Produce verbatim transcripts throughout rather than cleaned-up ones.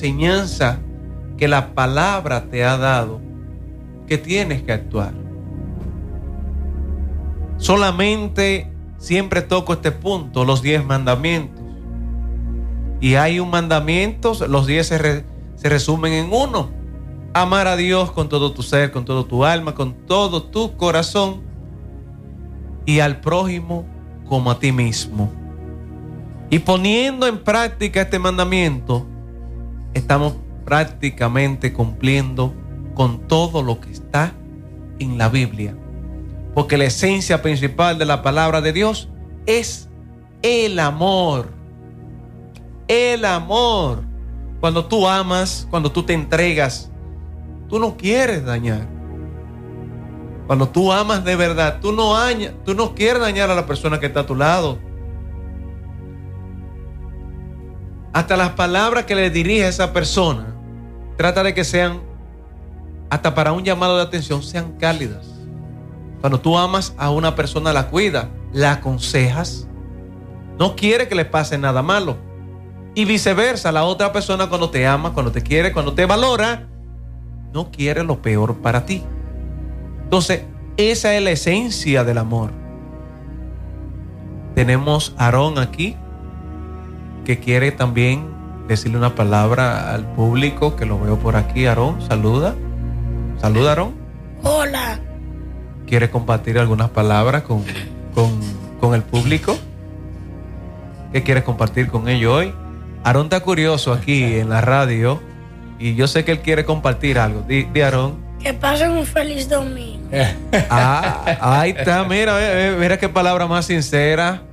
enseñanza que la palabra te ha dado, que tienes que actuar. Solamente siempre toco este punto, los diez mandamientos. Y hay un mandamiento, los diez se, re, se resumen en uno. Amar a Dios con todo tu ser, con todo tu alma, con todo tu corazón, y al prójimo como a ti mismo. Y poniendo en práctica este mandamiento, estamos prácticamente cumpliendo con todo lo que está en la Biblia. Porque la esencia principal de la palabra de Dios es el amor. El amor. Cuando tú amas, cuando tú te entregas, tú no quieres dañar. Cuando tú amas de verdad, tú no, aña, tú no quieres dañar a la persona que está a tu lado. Hasta las palabras que le dirige a esa persona, trata de que sean, hasta para un llamado de atención, sean cálidas. Cuando tú amas a una persona, la cuidas, la aconsejas, no quiere que le pase nada malo. Y viceversa, la otra persona cuando te ama, cuando te quiere, cuando te valora, no quiere lo peor para ti. Entonces, esa es la esencia del amor. Tenemos a Aarón aquí, que quiere también decirle una palabra al público, que lo veo por aquí. Aarón, saluda. Saluda, Aarón. Hola. ¿Quiere compartir algunas palabras con, con, con el público? ¿Qué quieres compartir con ellos hoy? Aarón está curioso aquí en la radio y yo sé que él quiere compartir algo. Di, di Aarón. Que pasen un feliz domingo. Ah, ahí está, mira, mira qué palabra más sincera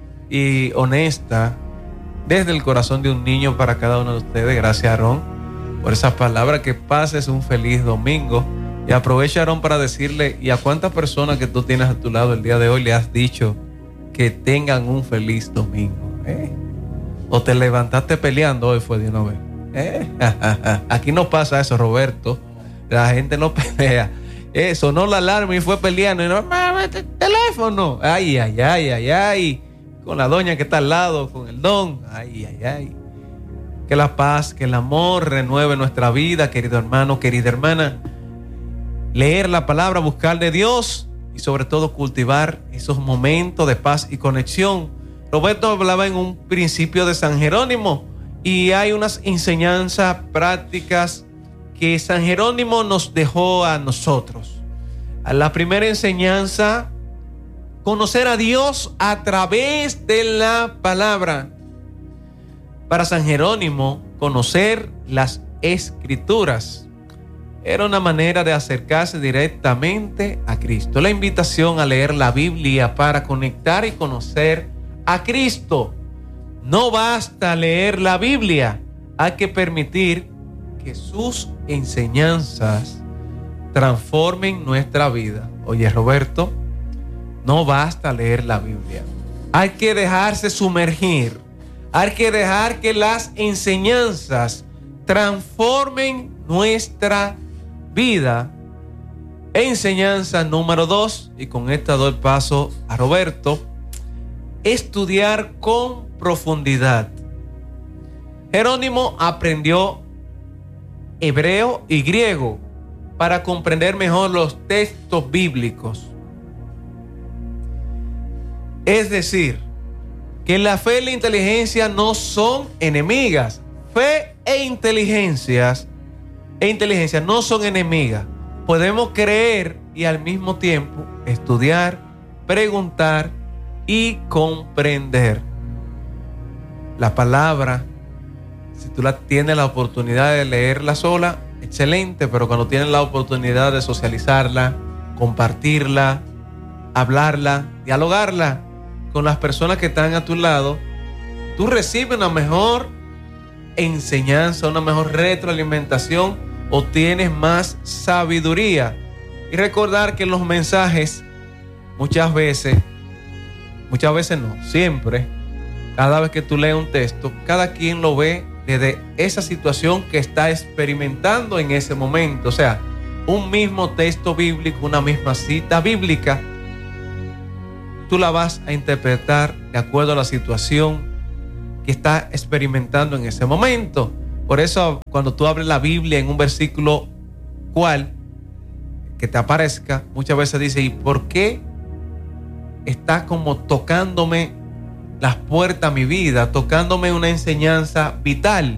y honesta desde el corazón de un niño para cada uno de ustedes. Gracias, Aarón, por esas palabras. Que pases un feliz domingo. Y aprovecha, Aarón, para decirle, ¿y a cuántas personas que tú tienes a tu lado el día de hoy le has dicho que tengan un feliz domingo? ¿Eh? ¿O te levantaste peleando hoy fue de una vez? ¿Eh? Aquí no pasa eso, Roberto. La gente no pelea. Eh, sonó la alarma y fue peleando. Y no, mami, teléfono. Ay, ay, ay, ay, ay. Con la doña que está al lado, con el don. Ay, ay, ay. Que la paz, que el amor renueve nuestra vida, querido hermano, querida hermana. Leer la palabra, buscar de Dios y sobre todo cultivar esos momentos de paz y conexión. Roberto hablaba en un principio de San Jerónimo y hay unas enseñanzas prácticas que San Jerónimo nos dejó a nosotros. La primera enseñanza, conocer a Dios a través de la palabra. Para San Jerónimo, conocer las Escrituras era una manera de acercarse directamente a Cristo. La invitación a leer la Biblia para conectar y conocer a Cristo. No basta leer la Biblia, hay que permitir que sus enseñanzas transformen nuestra vida. Oye, Roberto, no basta leer la Biblia, hay que dejarse sumergir, hay que dejar que las enseñanzas transformen nuestra vida. Enseñanza número dos, y con esta doy paso a Roberto: estudiar con profundidad. Jerónimo aprendió hebreo y griego para comprender mejor los textos bíblicos. Es decir, que la fe y la inteligencia no son enemigas. Fe e inteligencias e inteligencia no son enemigas. Podemos creer y al mismo tiempo estudiar, preguntar y comprender. La palabra, si tú la tienes la oportunidad de leerla sola, excelente, pero cuando tienes la oportunidad de socializarla, compartirla, hablarla, dialogarla con las personas que están a tu lado, tú recibes una mejor enseñanza, una mejor retroalimentación, obtienes más sabiduría. Y recordar que los mensajes muchas veces, muchas veces no, siempre, cada vez que tú lees un texto, cada quien lo ve desde esa situación que está experimentando en ese momento. O sea, un mismo texto bíblico, una misma cita bíblica, tú la vas a interpretar de acuerdo a la situación que está experimentando en ese momento. Por eso, cuando tú abres la Biblia en un versículo cual que te aparezca, muchas veces dice, ¿y por qué está como tocándome las puertas a mi vida, tocándome una enseñanza vital?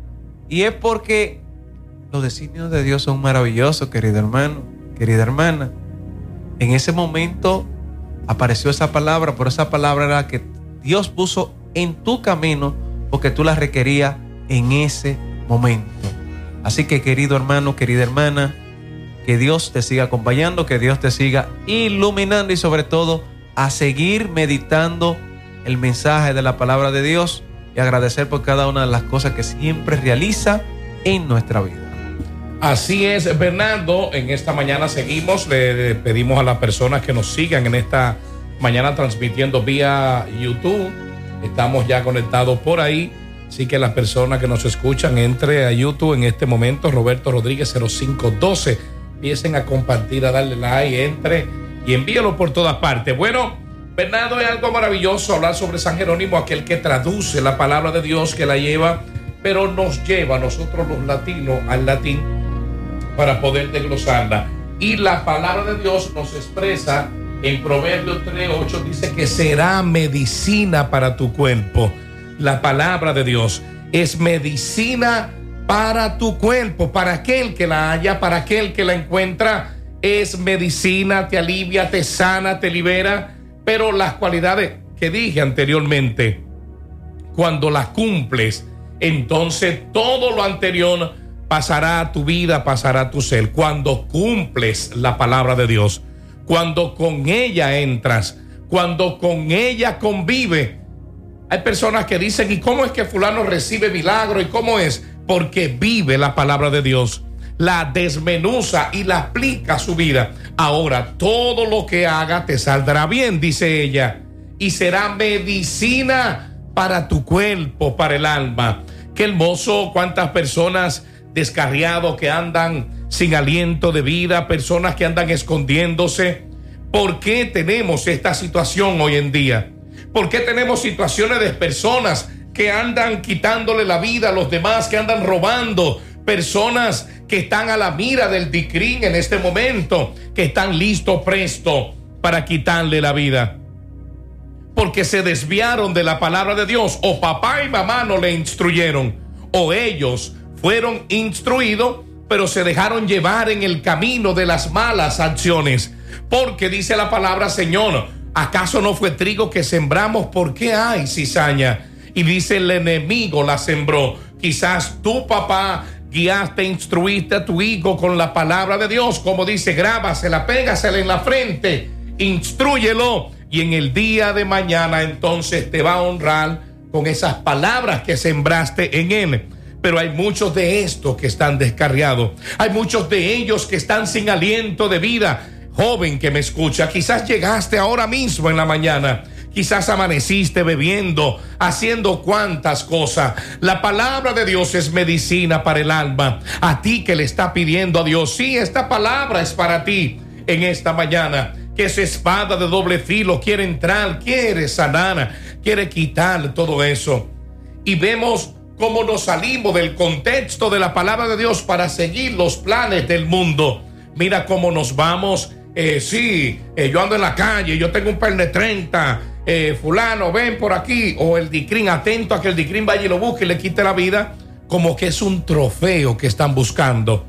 Y es porque los designios de Dios son maravillosos, querido hermano, querida hermana. En ese momento apareció esa palabra, pero esa palabra era que Dios puso en tu camino porque tú la requerías en ese momento. Así que, querido hermano, querida hermana, que Dios te siga acompañando, que Dios te siga iluminando y sobre todo a seguir meditando el mensaje de la palabra de Dios y agradecer por cada una de las cosas que siempre realiza en nuestra vida. Así es, Bernardo. En esta mañana seguimos. Le pedimos a las personas que nos sigan en esta mañana transmitiendo vía YouTube. Estamos ya conectados por ahí. Así que las personas que nos escuchan, entre a YouTube en este momento, Roberto Rodríguez cero cinco doce. Empiecen a compartir, a darle like, entre y envíelo por todas partes. Bueno, Bernardo, es algo maravilloso hablar sobre San Jerónimo, aquel que traduce la palabra de Dios, que la lleva, pero nos lleva a nosotros los latinos al latín para poder desglosarla. Y la palabra de Dios nos expresa en Proverbios tres ocho, dice que será medicina para tu cuerpo. La palabra de Dios es medicina para tu cuerpo, para aquel que la haya, para aquel que la encuentra. Es medicina, te alivia, te sana, te libera. Pero las cualidades que dije anteriormente, cuando las cumples, entonces todo lo anterior pasará a tu vida, pasará a tu ser. Cuando cumples la palabra de Dios, cuando con ella entras, cuando con ella convive. Hay personas que dicen, ¿y cómo es que fulano recibe milagro? ¿Y cómo es? Porque vive la palabra de Dios, la desmenuza y la aplica a su vida. Ahora, todo lo que haga te saldrá bien, dice ella, y será medicina para tu cuerpo, para el alma. Qué hermoso, cuántas personas descarriados que andan sin aliento de vida, personas que andan escondiéndose. ¿Por qué tenemos esta situación hoy en día? ¿Por qué tenemos situaciones de personas que andan quitándole la vida a los demás, que andan robando? Personas que están a la mira del dicrín en este momento, que están listos, presto para quitarle la vida. Porque se desviaron de la palabra de Dios, o papá y mamá no le instruyeron, o ellos fueron instruidos, pero se dejaron llevar en el camino de las malas acciones. Porque dice la palabra, Señor, ¿acaso no fue trigo que sembramos? ¿Por qué hay cizaña? Y dice, el enemigo la sembró. Quizás tu papá guiaste, instruiste a tu hijo con la palabra de Dios, como dice, grábasela, pégasela en la frente, instrúyelo, y en el día de mañana entonces te va a honrar con esas palabras que sembraste en él. Pero hay muchos de estos que están descarriados, hay muchos de ellos que están sin aliento de vida. Joven que me escucha, quizás llegaste ahora mismo en la mañana, quizás amaneciste bebiendo, haciendo cuantas cosas. La palabra de Dios es medicina para el alma. A ti que le está pidiendo a Dios, sí, esta palabra es para ti en esta mañana. Que esa espada de doble filo quiere entrar, quiere sanar, quiere quitar todo eso. Y vemos cómo nos salimos del contexto de la palabra de Dios para seguir los planes del mundo. Mira cómo nos vamos. Eh, sí, eh, yo ando en la calle, yo tengo un par de treinta, eh, fulano, ven por aquí, o el dicrín, atento a que el dicrín vaya y lo busque y le quite la vida, como que es un trofeo que están buscando.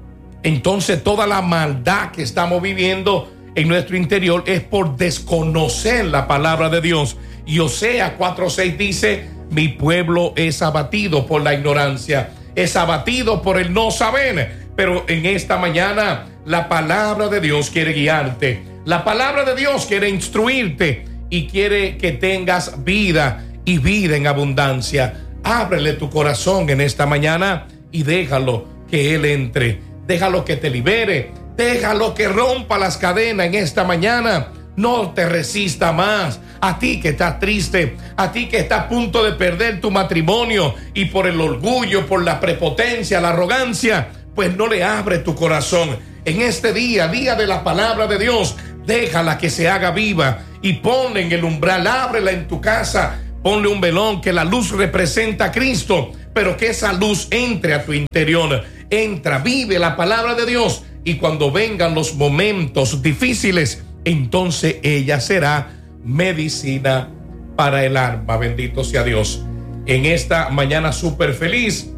Entonces toda la maldad que estamos viviendo en nuestro interior es por desconocer la palabra de Dios. Y Oseas cuatro seis dice, mi pueblo es abatido por la ignorancia, es abatido por el no saber. Pero en esta mañana la palabra de Dios quiere guiarte, la palabra de Dios quiere instruirte y quiere que tengas vida y vida en abundancia. Ábrele tu corazón en esta mañana y déjalo que Él entre, déjalo que te libere, déjalo que rompa las cadenas en esta mañana. No te resista más. A ti que estás triste, a ti que estás a punto de perder tu matrimonio y por el orgullo, por la prepotencia, la arrogancia, pues no le abre tu corazón. En este día, día de la palabra de Dios, déjala que se haga viva y ponle en el umbral, ábrela en tu casa, ponle un velón, que la luz representa a Cristo, pero que esa luz entre a tu interior. Entra, vive la palabra de Dios, y cuando vengan los momentos difíciles, entonces ella será medicina para el alma. Bendito sea Dios. En esta mañana súper feliz,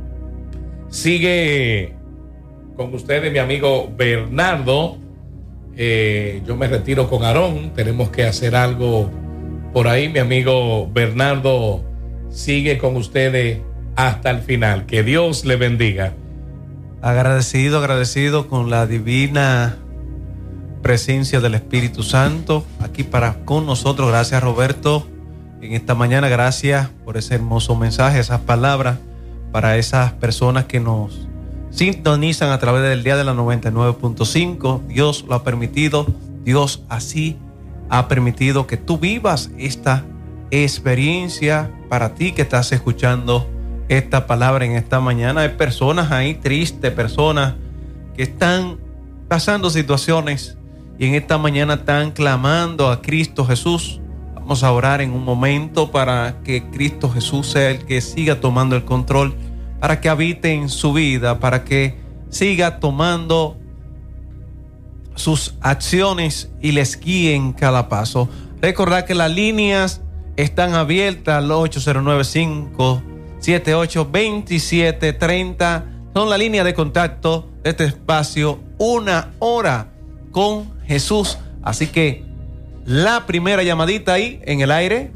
sigue con ustedes mi amigo Bernardo. Eh, yo me retiro con Aarón. Tenemos que hacer algo por ahí. Mi amigo Bernardo sigue con ustedes hasta el final. Que Dios le bendiga. Agradecido, agradecido con la divina presencia del Espíritu Santo aquí para con nosotros. Gracias, Roberto, en esta mañana. Gracias por ese hermoso mensaje, esas palabras para esas personas que nos sintonizan a través del día de la noventa y nueve punto cinco. Dios lo ha permitido. Dios así ha permitido que tú vivas esta experiencia. Para ti que estás escuchando esta palabra en esta mañana, hay personas ahí tristes, personas que están pasando situaciones y en esta mañana están clamando a Cristo Jesús. Vamos a orar en un momento para que Cristo Jesús sea el que siga tomando el control, para que habite en su vida, para que siga tomando sus acciones y les guíe en cada paso. Recordad que las líneas están abiertas al ocho cero nueve, cinco siete ocho, dos siete tres cero. Son la línea de contacto de este espacio, una hora con Jesús. Así que la primera llamadita ahí en el aire.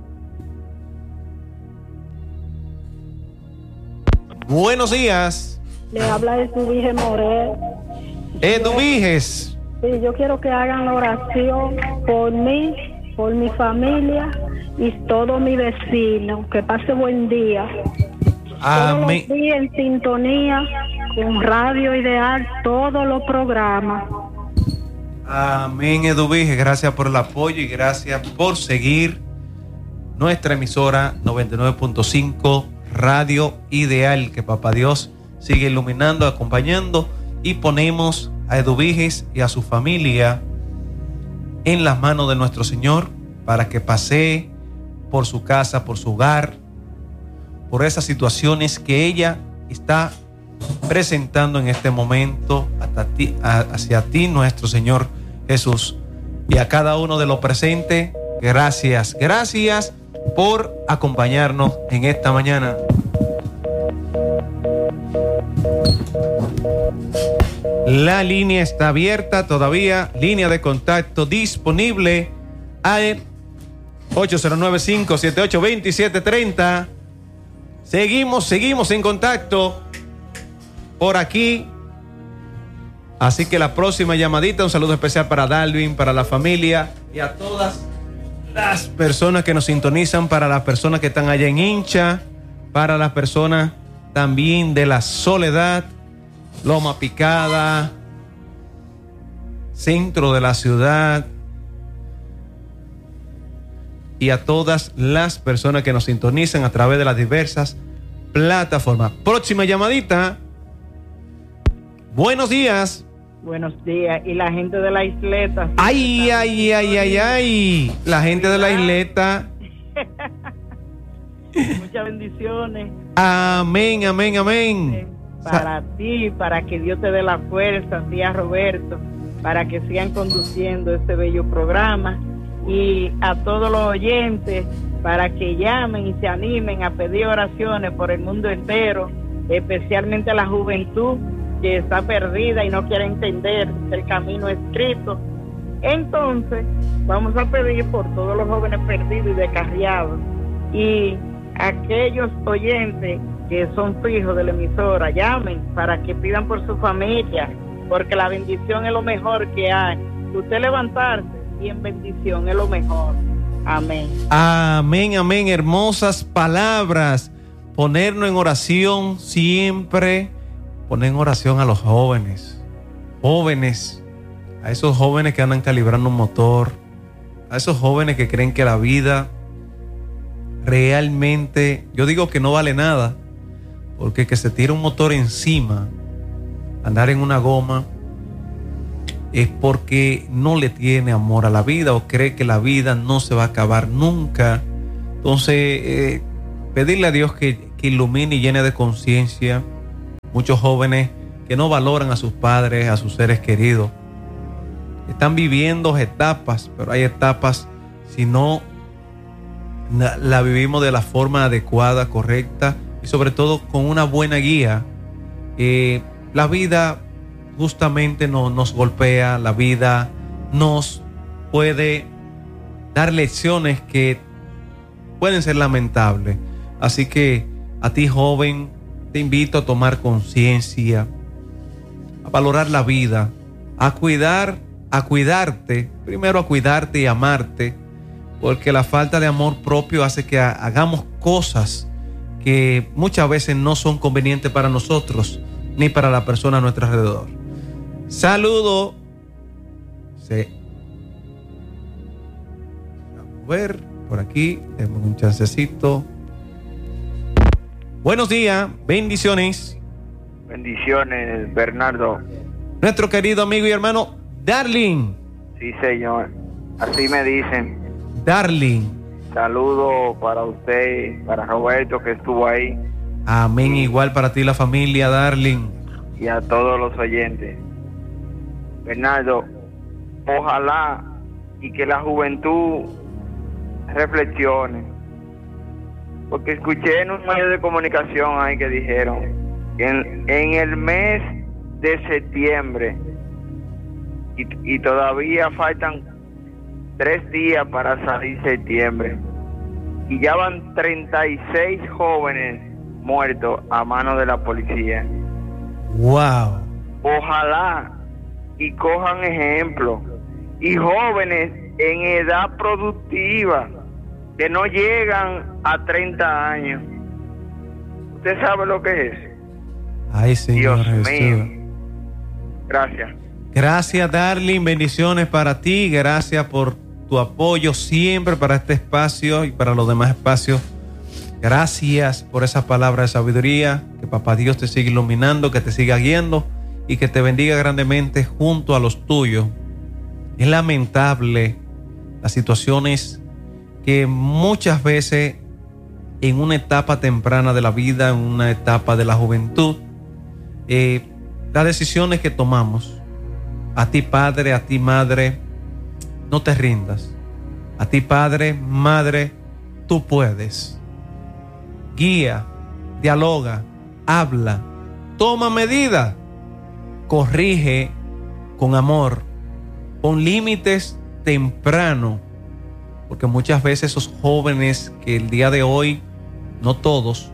Buenos días. Le habla Eduviges Morel. Eduviges. Sí, yo quiero que hagan la oración por mí, por mi familia y todo mi vecino. Que pase buen día. Amén. Todos los días en sintonía con Radio Ideal, todos los programas. Amén, Eduviges. Gracias por el apoyo y gracias por seguir nuestra emisora noventa y nueve punto cinco Radio Ideal. Que Papá Dios sigue iluminando, acompañando, y ponemos a Eduviges y a su familia en las manos de nuestro Señor para que pasee por su casa, por su hogar, por esas situaciones que ella está presentando en este momento hasta ti, a, hacia ti, nuestro Señor Jesús. Y a cada uno de los presentes, gracias, gracias por acompañarnos en esta mañana. La línea está abierta todavía, línea de contacto disponible al ocho cero nueve, cinco siete ocho, dos siete tres cero. Seguimos, seguimos en contacto por aquí. Así que la próxima llamadita, un saludo especial para Dalvin, para la familia y a todas las personas que nos sintonizan, para las personas que están allá en Hincha, para las personas también de La Soledad, Loma Picada, centro de la ciudad, y a todas las personas que nos sintonizan a través de las diversas plataformas. Próxima llamadita. Buenos días. Buenos días. Y la gente de la isleta. ¿Sí? Ay, ay, ay, ay, ay. La gente de la isleta. Muchas bendiciones. Amén, amén, amén. Para ti, para que Dios te dé la fuerza, tía Roberto, para que sigan conduciendo este bello programa. Y a todos los oyentes, para que llamen y se animen a pedir oraciones por el mundo entero, especialmente a la juventud que está perdida y no quiere entender el camino escrito. Entonces, vamos a pedir por todos los jóvenes perdidos y descarriados, y aquellos oyentes que son fijos de la emisora, llamen para que pidan por su familia, porque la bendición es lo mejor que hay. Usted levantarse y en bendición es lo mejor. Amén. Amén, amén. Hermosas palabras. Ponernos en oración siempre. Poner en oración a los jóvenes. Jóvenes. A esos jóvenes que andan calibrando un motor. A esos jóvenes que creen que la vida realmente, yo digo que no vale nada. Porque que se tira un motor encima, andar en una goma, es porque no le tiene amor a la vida o cree que la vida no se va a acabar nunca. Entonces, eh, pedirle a Dios que, que ilumine y llene de conciencia. Muchos jóvenes que no valoran a sus padres, a sus seres queridos. Están viviendo etapas, pero hay etapas, si no la, la vivimos de la forma adecuada, correcta y sobre todo con una buena guía, eh, la vida justamente no, nos golpea, la vida nos puede dar lecciones que pueden ser lamentables. Así que a ti, joven, te invito a tomar conciencia, a valorar la vida, a cuidar, a cuidarte, primero a cuidarte y amarte, porque la falta de amor propio hace que hagamos cosas que muchas veces no son convenientes para nosotros ni para la persona a nuestro alrededor. Saludo. Sí. Vamos a ver por aquí, tenemos un chancecito. Buenos días, bendiciones. Bendiciones, Bernardo. Nuestro querido amigo y hermano Darling. Sí, señor. Así me dicen. Darling. Saludo para usted, para Roberto que estuvo ahí. Amén. Y igual para ti, la familia, Darling. Y a todos los oyentes. Bernardo, ojalá y que la juventud reflexione. Porque escuché en un medio de comunicación ahí que dijeron que en, en el mes de septiembre y, y todavía faltan tres días para salir septiembre y ya van treinta y seis jóvenes muertos a manos de la policía. Wow. Ojalá y cojan ejemplo y jóvenes en edad productiva que no llegan a treinta años. ¿Usted sabe lo que es? Ay, Señor Dios Jesús. mío. Gracias. Gracias, Darling. Bendiciones para ti. Gracias por tu apoyo siempre para este espacio y para los demás espacios. Gracias por esa palabra de sabiduría. Que Papá Dios te siga iluminando, que te siga guiando y que te bendiga grandemente junto a los tuyos. Es lamentable las situaciones que muchas veces en una etapa temprana de la vida, en una etapa de la juventud, eh, las decisiones que tomamos. A ti, padre, a ti, madre, no te rindas. A ti, padre, madre, tú puedes. Guía, dialoga, habla, toma medidas, corrige con amor, pon límites temprano, porque muchas veces esos jóvenes que el día de hoy, no todos,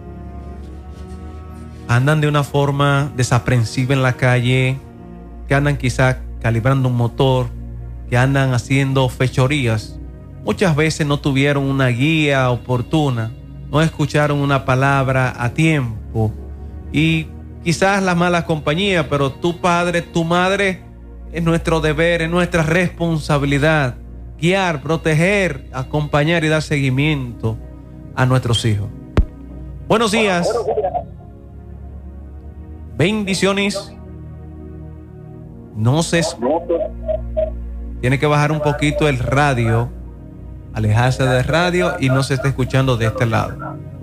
andan de una forma desaprensiva en la calle, que andan quizá calibrando un motor, que andan haciendo fechorías, muchas veces no tuvieron una guía oportuna, no escucharon una palabra a tiempo y quizás la mala compañía, pero tu padre, tu madre, es nuestro deber, es nuestra responsabilidad guiar, proteger, acompañar y dar seguimiento a nuestros hijos. Buenos días. Bendiciones. No se tiene que bajar un poquito el radio, alejarse del radio y no se está escuchando de este lado.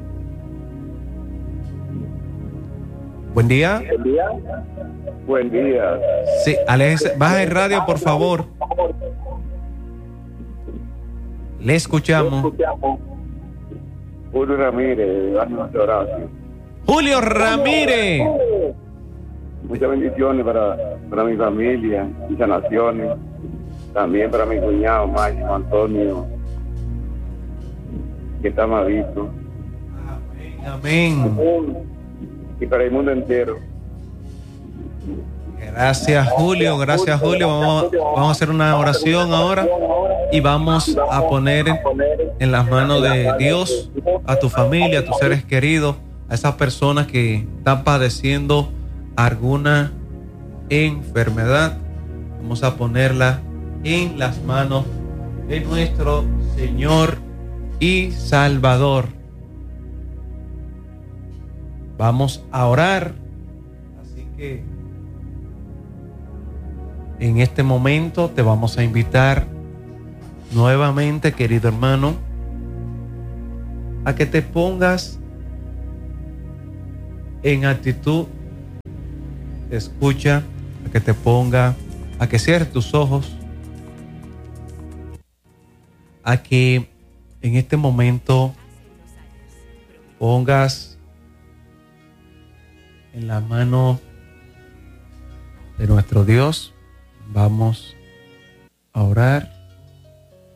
Buen día. Buen día. Buen día. Sí, aléjese, baja el radio, por favor. Le escuchamos. Julio Ramírez, Ánimo de Horacio. Julio Ramírez. Muchas bendiciones para, para mi familia y sanaciones. También para mi cuñado Máximo Antonio, que está malito. Amén. Amén. Y para el mundo entero. Gracias, Julio. Gracias, Julio. Vamos, vamos a hacer una oración ahora y vamos a poner en las manos de Dios a tu familia, a tus seres queridos, a esas personas que están padeciendo alguna enfermedad. Vamos a ponerla en las manos de nuestro Señor y Salvador. Vamos a orar. Así que en este momento te vamos a invitar nuevamente, querido hermano, a que te pongas en actitud de escucha, a que te ponga, a que cierres tus ojos, a que en este momento pongas en la mano de nuestro Dios. Vamos a orar.